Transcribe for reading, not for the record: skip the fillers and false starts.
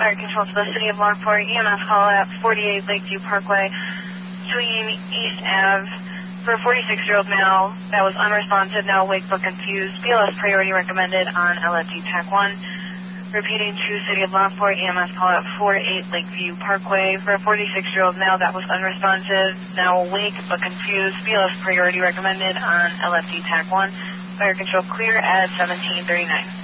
Fire Control to the City of Lockport. EMS call at 48 Lakeview Parkway, between East Ave, for a 46-year-old male that was unresponsive, now awake but confused. BLS priority recommended on LFD TAC 1. Repeating to City of Lockport, EMS call at 48 Lakeview Parkway, for a 46-year-old male that was unresponsive, now awake but confused. BLS priority recommended on LFD TAC 1. Fire Control clear at 1739.